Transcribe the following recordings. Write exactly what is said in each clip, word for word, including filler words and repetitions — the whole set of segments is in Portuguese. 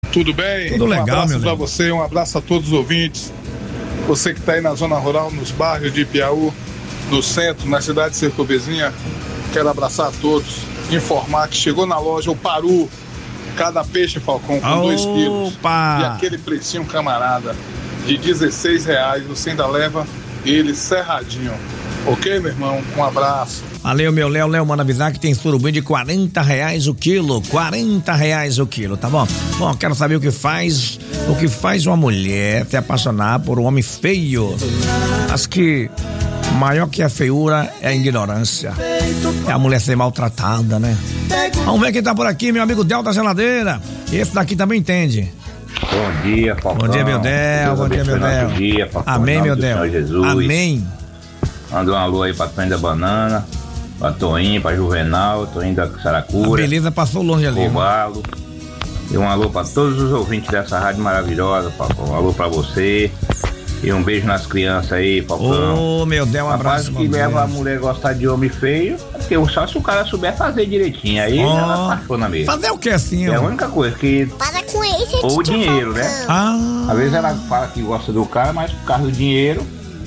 Tudo bem? Tudo legal, um abraço meu para amigo. você, um abraço a todos os ouvintes. Você que está aí na zona rural, nos bairros de Ipiaú, no centro, na cidade de Cercovezinha, quero abraçar a todos, informar que chegou na loja o Paru, cada peixe, Falcão, com dois quilos. E aquele precinho camarada de dezesseis reais, você ainda leva ele serradinho. Ok, meu irmão? Um abraço. Valeu, meu Léo. Léo, manda avisar que tem surubim de quarenta reais o quilo. quarenta reais o quilo, tá bom? Bom, quero saber o que faz, o que faz uma mulher se apaixonar por um homem feio. Acho que maior que a feiura é a ignorância. É a mulher ser maltratada, né? Vamos ver quem tá por aqui, meu amigo Del da Geladeira. Esse daqui também entende. Bom dia, Falcão. Bom dia, meu Del. Bom dia, meu Del. Bom dia, Falcão. Amém, meu Del. Amém. Manda um alô aí pra Toninho da Banana, pra Toninho, pra Juvenal, Toninho da Saracura. A beleza passou longe ali. Cobalo. E um alô pra todos os ouvintes dessa rádio maravilhosa, Falcão. Um alô pra você. E um beijo nas crianças aí, Falcão. Ô, oh, meu Deus, um abraço. Rapaz, que leva a mulher a gostar de homem feio, porque só se o cara souber fazer direitinho, aí oh, ela apaixona mesmo. Fazer o que assim? É a única coisa que... Para com isso, ou o dinheiro, né? Ah. Às vezes ela fala que gosta do cara, mas por causa do dinheiro,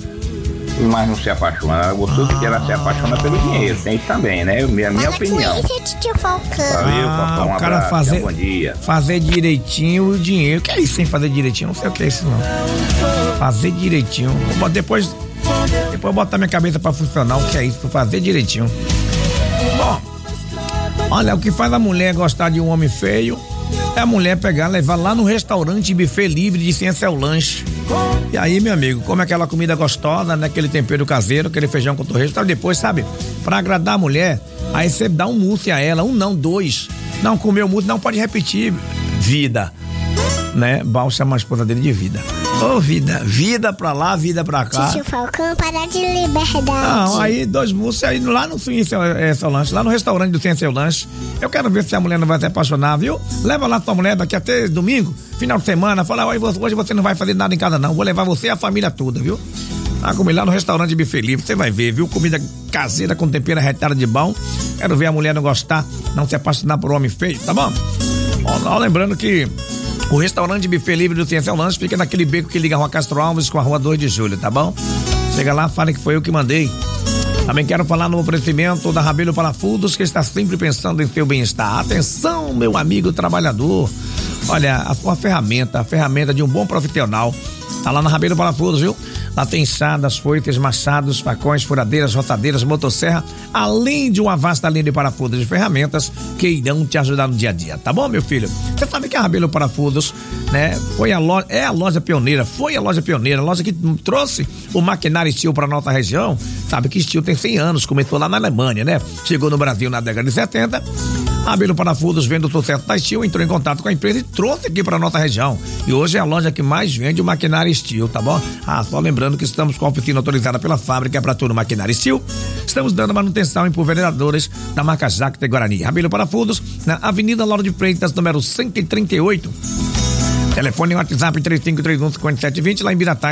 mas não se apaixona. Ela gostou ah. que ela se apaixona pelo dinheiro. Tem isso também, né? Minha, minha Para opinião. com isso, tio Falcão. Valeu, ah, Falcão. Um o cara abraço, fazer, bom dia. Fazer direitinho o dinheiro. O que é isso sem fazer direitinho? Não sei o que é isso, não. Fazer direitinho. Depois, depois eu botar minha cabeça pra funcionar. O que é isso? Fazer direitinho. Bom, olha, o que faz a mulher gostar de um homem feio é a mulher pegar, levar lá no restaurante buffet livre de ciência ao lanche. E aí, meu amigo, come aquela comida gostosa, né? Aquele tempero caseiro, aquele feijão com torresmo, tá? Depois, sabe, pra agradar a mulher, aí você dá um mousse a ela, um não, dois. Não comeu mousse, não pode repetir. Vida, né? Bal chama a esposa dele de vida. Ô, oh, vida, vida pra lá, vida pra cá. Tio Falcão, para de liberdade. Não, aí dois moços aí lá no Ciência é, Seu Lanche, lá no restaurante do Ciência Seu Lanche. Eu quero ver se a mulher não vai se apaixonar, viu? Leva lá tua mulher daqui até domingo, final de semana, fala, hoje você não vai fazer nada em casa não, vou levar você e a família toda, viu? Ah, comer lá no restaurante Buffet Livre, você vai ver, viu? Comida caseira com tempero retada de bom. Quero ver a mulher não gostar, não se apaixonar por um homem feio, tá bom? Ó, ó, lembrando que o restaurante Buffet Livre do Ciência ao Lanche fica naquele beco que liga a Rua Castro Alves com a Rua dois de Julho, tá bom? Chega lá, fala que foi eu que mandei. Também quero falar no oferecimento da Rabelo Parafusos, que está sempre pensando em seu bem-estar. Atenção, meu amigo trabalhador. Olha, a sua ferramenta, a ferramenta de um bom profissional, tá lá na Rabelo Parafusos, viu? Lá tem enxadas, foices, machados, facões, furadeiras, rotadeiras, motosserra, além de uma vasta linha de parafusos e ferramentas que irão te ajudar no dia a dia, tá bom, meu filho? Você sabe que a Rabelo Parafusos, né, foi a loja, é a loja pioneira, foi a loja pioneira, a loja que trouxe o maquinário Steel para nossa região. Sabe que Steel tem cem anos, começou lá na Alemanha, né? Chegou no Brasil na década de setenta. A Rabelo Parafusos, vendo o sucesso da Steel, entrou em contato com a empresa e trouxe aqui para nossa região. E hoje é a loja que mais vende o maquinário Steel, tá bom? Ah, só lembrando que estamos com a oficina autorizada pela fábrica para todo o maquinário Steel. Estamos dando manutenção em pulverizadores da marca Jacta e Guarani. Rabelo Parafusos, na Avenida Lauro de Freitas, número cento e trinta e oito. Telefone e WhatsApp três cinco três um, cinco sete dois zero, lá em Biratá.